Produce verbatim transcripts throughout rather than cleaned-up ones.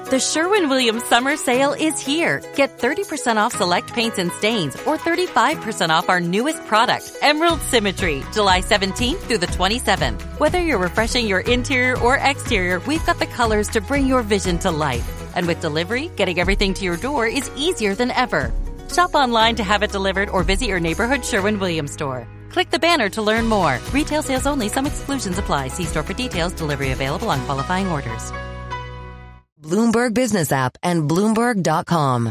The Sherwin-Williams Summer Sale is here. Get thirty percent off select paints and stains or thirty-five percent off our newest product, Emerald Symmetry, July seventeenth through the twenty-seventh. Whether you're refreshing your interior or exterior, we've got the colors to bring your vision to life. And with delivery, getting everything to your door is easier than ever. Shop online to have it delivered or visit your neighborhood Sherwin-Williams store. Click the banner to learn more. Retail sales only. Some exclusions apply. See store for details. Delivery available on qualifying orders. Bloomberg Business App and Bloomberg dot com.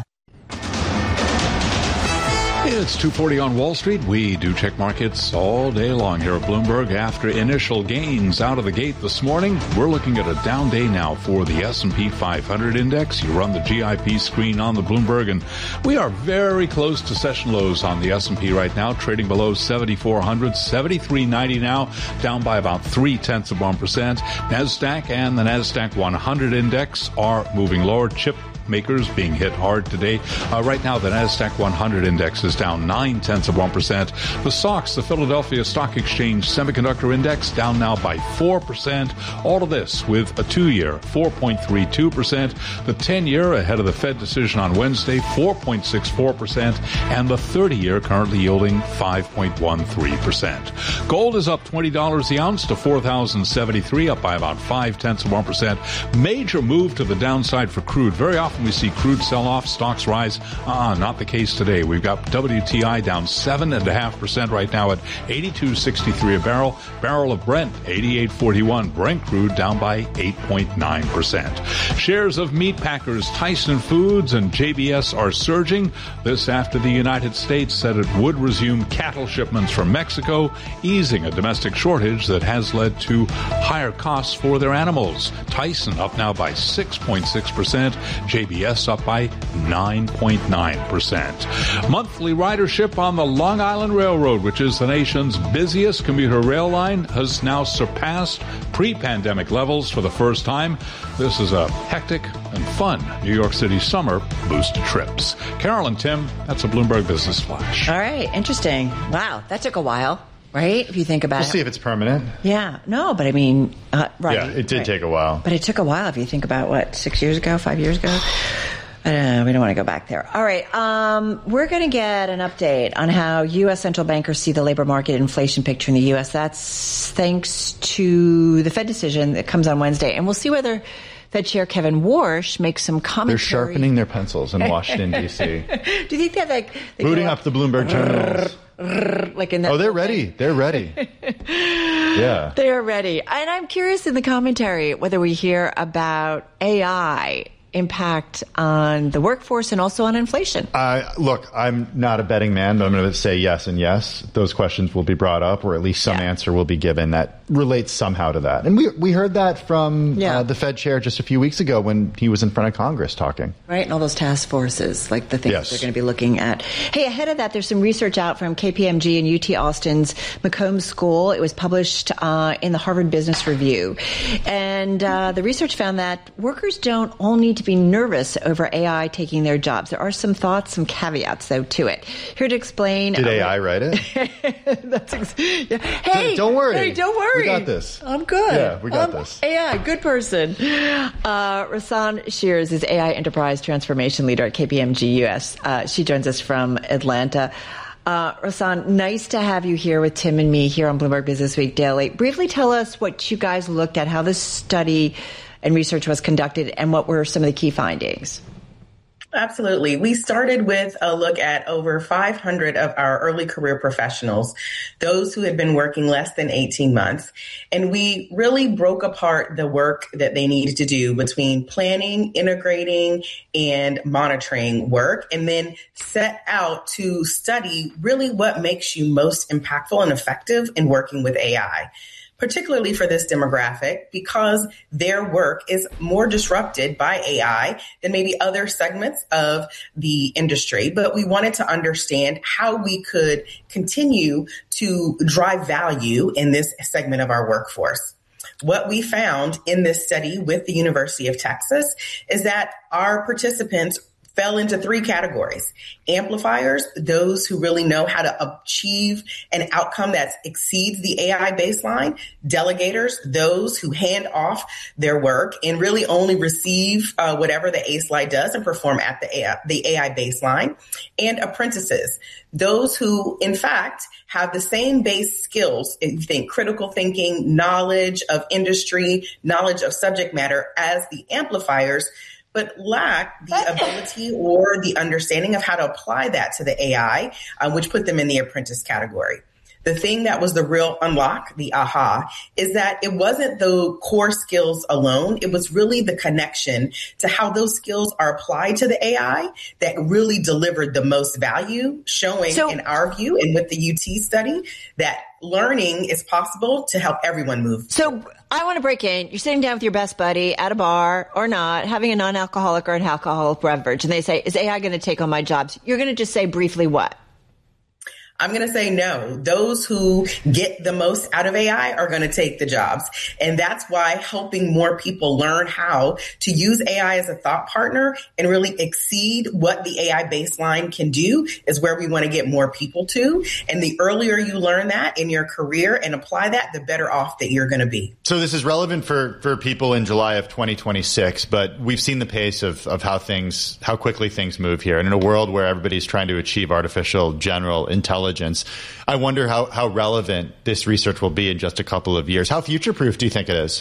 It's two forty on Wall Street. We do check markets all day long here at Bloomberg. After initial gains out of the gate this morning, we're looking at a down day now for the S and P five hundred index. You run the G I P screen on the Bloomberg, and we are very close to session lows on the S and P right now, trading below seventy-four hundred, seventy-three ninety now, down by about three tenths of one percent. NASDAQ and the NASDAQ one hundred index are moving lower. Chip makers being hit hard today. Uh, right now, the NASDAQ one hundred index is down nine tenths of one percent. The S O X, the Philadelphia Stock Exchange Semiconductor Index, down now by four percent. All of this with a two-year, four point three two percent. The ten-year, ahead of the Fed decision on Wednesday, four point six four percent. And the thirty-year currently yielding five point one three percent. Gold is up twenty dollars the ounce to four thousand seventy-three, up by about five tenths of one percent. Major move to the downside for crude. Very often we see crude sell-off, stocks rise. Uh, not the case today. We've got W T I down seven point five percent right now at eighty-two sixty-three a barrel. Barrel of Brent, eighty-eight forty-one. Brent crude down by eight point nine percent. Shares of meat packers Tyson Foods and J B S are surging. This after the United States said it would resume cattle shipments from Mexico, easing a domestic shortage that has led to higher costs for their animals. Tyson up now by six point six percent. J B S up by nine point nine percent. Monthly ridership on the Long Island Railroad, which is the nation's busiest commuter rail line, has now surpassed pre-pandemic levels for the first time. This is a hectic and fun New York City summer boost to trips. Carol and Tim, that's a Bloomberg Business Flash. All right, interesting. Wow, that took a while. Right? If you think about we'll it. We'll see if it's permanent. Yeah. No, but I mean, uh, right. Yeah, it did right. take a while. But it took a while if you think about, what, six years ago, five years ago? I don't know. We don't want to go back there. All right. Um, we're going to get an update on how U S central bankers see the labor market inflation picture in the U S. That's thanks to the Fed decision that comes on Wednesday. And we'll see whether Fed Chair Kevin Warsh makes some commentary. They're sharpening their pencils in Washington, D C. Do you think that like they booting up the Bloomberg terminals? Like in that oh, they're ready. Thing? They're ready. Yeah. They're ready. And I'm curious in the commentary whether we hear about A I impact on the workforce and also on inflation. Uh, look, I'm not a betting man, but I'm going to say yes and yes. Those questions will be brought up, or at least some yeah. answer will be given that relates somehow to that. And we we heard that from yeah. uh, the Fed chair just a few weeks ago when he was in front of Congress talking. Right, and all those task forces, like the things yes. they're going to be looking at. Hey, ahead of that, there's some research out from K P M G and U T Austin's McCombs School. It was published uh, in the Harvard Business Review. And uh, the research found that workers don't all need to be nervous over A I taking their jobs. There are some thoughts, some caveats, though, to it. Here to explain. Did uh, A I write it? That's ex- yeah. Hey, don't worry. Hey, don't worry. We got this. I'm good. Yeah, we got I'm, this. A I, good person. Uh, Rasan Shears is A I Enterprise Transformation Leader at K P M G U S. Uh, she joins us from Atlanta. Uh, Rasan, nice to have you here with Tim and me here on Bloomberg Business Week Daily. Briefly tell us what you guys looked at, how this study and research was conducted, and what were some of the key findings? Absolutely. We started with a look at over five hundred of our early career professionals, those who had been working less than eighteen months. And we really broke apart the work that they needed to do between planning, integrating, and monitoring work, and then set out to study really what makes you most impactful and effective in working with A I. Particularly for this demographic, because their work is more disrupted by A I than maybe other segments of the industry. But we wanted to understand how we could continue to drive value in this segment of our workforce. What we found in this study with the University of Texas is that our participants fell into three categories. Amplifiers, those who really know how to achieve an outcome that exceeds the A I baseline. Delegators, those who hand off their work and really only receive uh, whatever the A slide does and perform at the A I, the A I baseline. And apprentices, those who, in fact, have the same base skills, if you think critical thinking, knowledge of industry, knowledge of subject matter as the amplifiers, but lack the ability or the understanding of how to apply that to the A I, uh, which put them in the apprentice category. The thing that was the real unlock, the aha, is that it wasn't the core skills alone. It was really the connection to how those skills are applied to the A I that really delivered the most value, showing so, in our view and with the U T study that learning is possible to help everyone move. So I want to break in. You're sitting down with your best buddy at a bar or not, having a non-alcoholic or an alcoholic beverage, and they say, is A I going to take on my jobs? You're going to just say briefly what? I'm going to say no. Those who get the most out of A I are going to take the jobs. And that's why helping more people learn how to use A I as a thought partner and really exceed what the A I baseline can do is where we want to get more people to. And the earlier you learn that in your career and apply that, the better off that you're going to be. So this is relevant for, for people in July of twenty twenty-six, but we've seen the pace of, of how things, how quickly things move here. And in a world where everybody's trying to achieve artificial general intelligence, I wonder how, how relevant this research will be in just a couple of years. How future-proof do you think it is?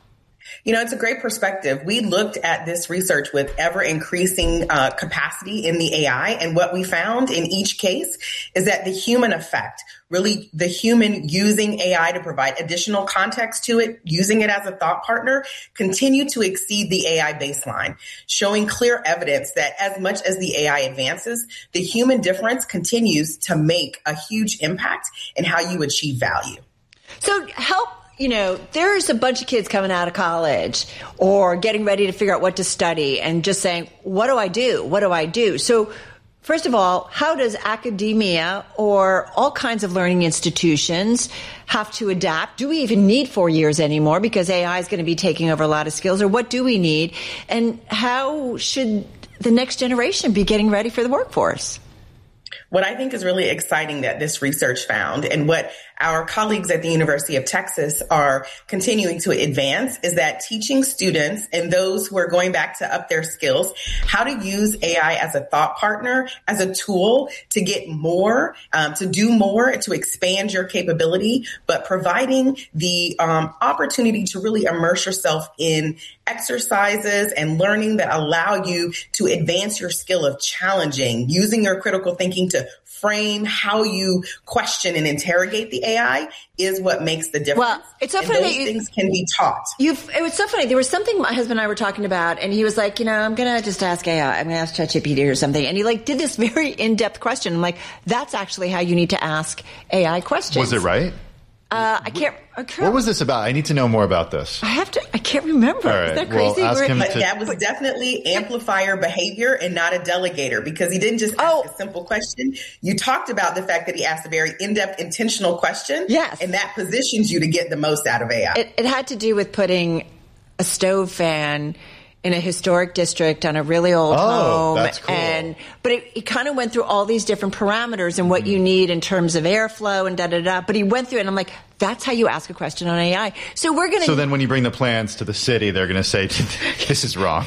You know, it's a great perspective. We looked at this research with ever increasing uh, capacity in the A I. And what we found in each case is that the human effect, really the human using A I to provide additional context to it, using it as a thought partner, continue to exceed the A I baseline, showing clear evidence that as much as the A I advances, the human difference continues to make a huge impact in how you achieve value. So help. You know, there's a bunch of kids coming out of college or getting ready to figure out what to study and just saying, what do I do? What do I do? So first of all, how does academia or all kinds of learning institutions have to adapt? Do we even need four years anymore because A I is going to be taking over a lot of skills? Or what do we need? And how should the next generation be getting ready for the workforce? What I think is really exciting that this research found and what our colleagues at the University of Texas are continuing to advance is that teaching students and those who are going back to up their skills, how to use A I as a thought partner, as a tool to get more, um, to do more, to expand your capability, but providing the um, opportunity to really immerse yourself in exercises and learning that allow you to advance your skill of challenging, using your critical thinking to frame how you question and interrogate the A I is what makes the difference. Well, it's so and funny those that you, things can be taught. You've, it was so funny. There was something my husband and I were talking about, and he was like, you know, I'm going to just ask A I. I'm going to ask ChatGPT or something. And he like did this very in-depth question. I'm like, that's actually how you need to ask A I questions. Was it right? Uh, I can't, I can't. What was this about? I need to know more about this. I have to. I can't remember. All right. Is that crazy? Well, ask him but to... that was definitely amplifier behavior and not a delegator because he didn't just ask oh. a simple question. You talked about the fact that he asked a very in-depth, intentional question. Yes, and that positions you to get the most out of A I. It, it had to do with putting a stove fan in a historic district on a really old oh, home. That's cool. And but it, it kind of went through all these different parameters and what mm-hmm. you need in terms of airflow and da da da. But he went through it and I'm like, that's how you ask a question on A I. So we're gonna So then when you bring the plans to the city, they're gonna say this is wrong.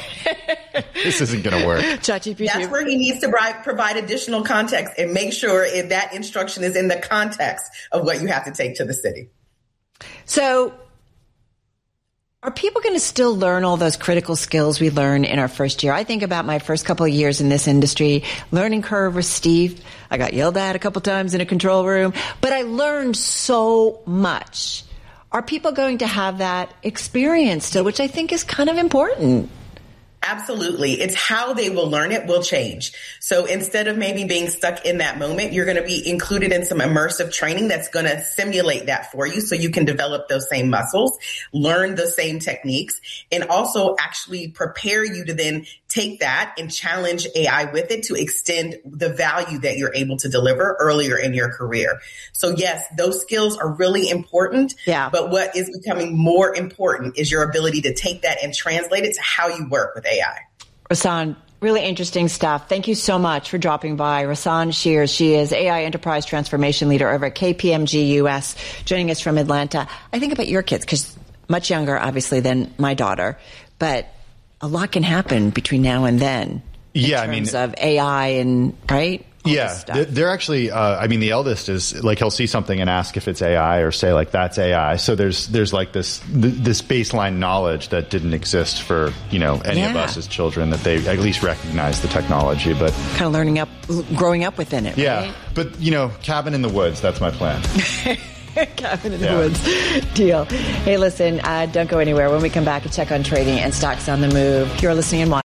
This isn't gonna work. ChatGPT. That's where he needs to provide additional context and make sure if that instruction is in the context of what you have to take to the city. So are people going to still learn all those critical skills we learn in our first year? I think about my first couple of years in this industry. Learning curve was steep. I got yelled at a couple times in a control room, but I learned so much. Are people going to have that experience still, which I think is kind of important? Absolutely. It's how they will learn it will change. So instead of maybe being stuck in that moment, you're going to be included in some immersive training that's going to simulate that for you so you can develop those same muscles, learn the same techniques, and also actually prepare you to then take that and challenge A I with it to extend the value that you're able to deliver earlier in your career. So yes, those skills are really important. Yeah. But what is becoming more important is your ability to take that and translate it to how you work with A I. Rahsaan, Really interesting stuff. Thank you so much for dropping by. Rahsaan Shears, she is A I Enterprise Transformation Leader over at K P M G U S, joining us from Atlanta. I think about your kids, because much younger, obviously, than my daughter, but a lot can happen between now and then. In yeah, terms I mean, of A I and, right? All yeah, they're actually, uh, I mean, the eldest is like, he'll see something and ask if it's A I or say like, that's A I. So there's, there's like this, th- this baseline knowledge that didn't exist for, you know, any yeah. of us as children, that they at least recognize the technology, but kind of learning up, growing up within it. Yeah. Right? But, you know, cabin in the woods, that's my plan. Cabin in the yeah. woods. Deal. Hey, listen, uh, don't go anywhere. When we come back and check on trading and stocks on the move, you're listening and watching.